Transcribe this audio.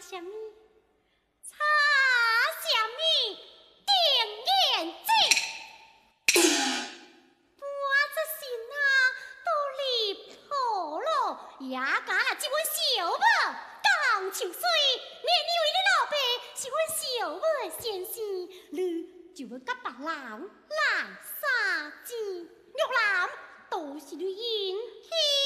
什么？查什么？定眼睛。我这心啊，都离谱了，也甲这位小母讲秋水，免以为你老爸是阮小母的先生，你就要甲别人来杀鸡，玉兰都是你引起。